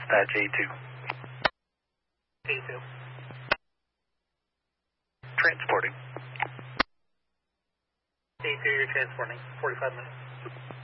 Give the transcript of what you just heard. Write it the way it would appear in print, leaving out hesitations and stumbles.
dispatch A2. A2. Transporting. A2, you're transporting. 45 minutes.